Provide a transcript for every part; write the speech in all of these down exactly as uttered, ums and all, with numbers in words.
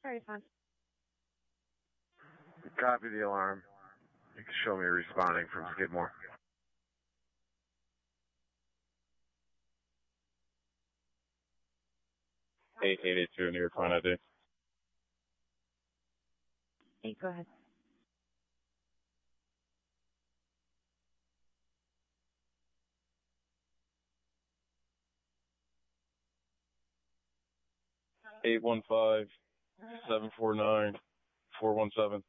Very fine. Copy the alarm. You can show me responding from Skidmore. eight eight eight two near Con I D. Hey, go ahead. eight one five, seven four nine, four one seven.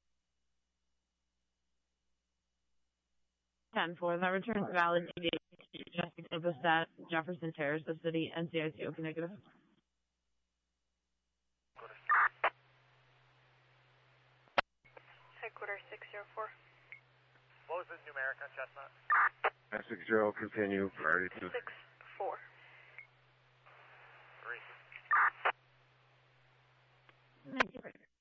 ten four, that returns valid D D Jessica Obistat, Jefferson Terrace, the city, N C I C, open negative. Headquarters six zero four. What was the numeric on Chestnut? six zero, continue, priority two. six four. Three. Thank you.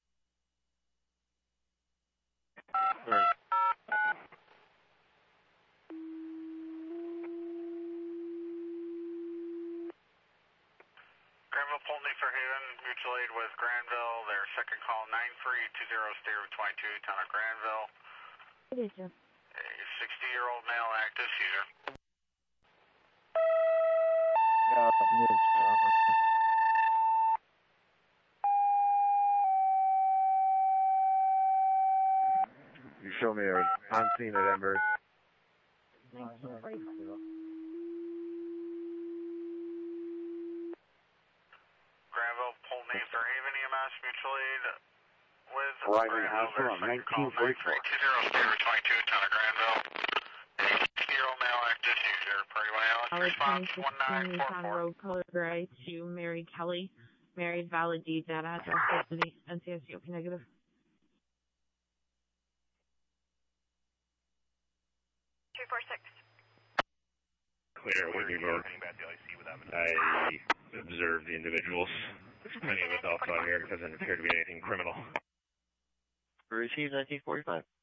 Right. Granville Pulteney for Haven, mutual aid with Granville. Their second call nine three two zero, state route twenty-two, town of Granville. It is, Jim. A sixty-year-old male active seizure. You show me a on scene at Ember. Granville Pulteney for Haven E M S, mutual aid with Ryman Granville. Their Hospital, second call nineteen nine forty-four. three two zero, state route twenty-two, town of Granville. A sixty-year-old male active seizure. Party one Alex, response one nine four Nissan four. Road, color gray, to Mary Kelly. Married, valid deed, that address, the city, N C I C, open negative. two four six. Clear, Whitney Road. I observed the individuals. There's plenty of adults out here. It doesn't appear to be anything criminal. Receive nineteen forty-five.